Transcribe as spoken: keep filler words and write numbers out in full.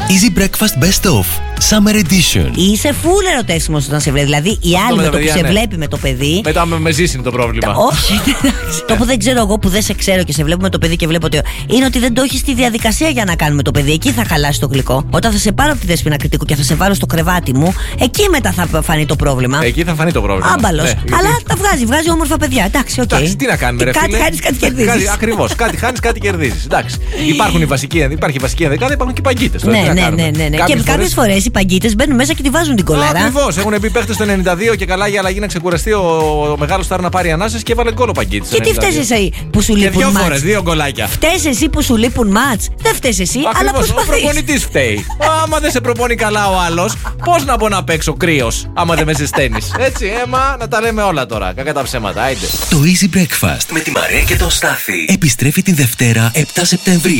Easy Breakfast Best Of Summer Edition. Είσαι full ερωτεύσιμος όταν σε βλέπει. Δηλαδή η άλλη με το παιδιά, που σε ναι. βλέπει με το παιδί. Μετά με, με ζήσει είναι το πρόβλημα. Όχι, το που δεν ξέρω εγώ που δεν σε ξέρω και σε βλέπω με το παιδί και βλέπω ότι. Είναι ότι δεν το έχει στη διαδικασία για να κάνουμε το παιδί. Εκεί θα χαλάσει το γλυκό. Όταν θα σε πάρω από τη Δέσποινα Κριτικού και θα σε βάλω στο κρεβάτι μου, εκεί μετά θα φανεί το πρόβλημα. Εκεί θα φανεί το πρόβλημα. Άμπαλος. Ναι, αλλά γιατί... τα βγάζει, βγάζει όμορφα παιδιά. Εντάξει, οκ. Okay. Τι να κάνουμε, ρε κάτι χάνει, κάτι κερδίζει. Ακριβώς. Κάτι χάνει, κάτι κερδίζει. Υπάρχουν οι βασικοί, υπάρχει η βασική ενδεκάδα, υπάρχουν και οι παγκίτες. Ναι, ναι, ναι, ναι, ναι. Και κάποιες φορές οι παγκίτες μπαίνουν μέσα και τη βάζουν την κολάρα. Ακριβώς. Έχουν μπει παίχτες το ενενήντα δύο και καλά για αλλαγή να ξεκουραστεί ο μεγάλος Στάρ να πάρει ανάσες και έβαλε γκολ ο παγκίτης. Και τι φταίς εσύ που σου λείπουν μάτς. Δύο φορές, δύο γκολάκια. Φταίς εσύ που σου λείπουν μάτς. Δεν φταίς εσύ, ακριβώς, αλλά προσπαθείς. Ο προπονητής φταίει. Άμα δεν σε προπονεί καλά ο άλλος, πώς να μπορώ να παίξω κρύος, άμα δεν με ζεσταίνεις. Έτσι, αίμα, να τα λέμε όλα τώρα. Κακά τα ψέματα, άιντε. Το Easy Breakfast με τη Μαρία και τον Στάθη επιστρέφει την Δευτέρα επτά Σεπτεμβρίου.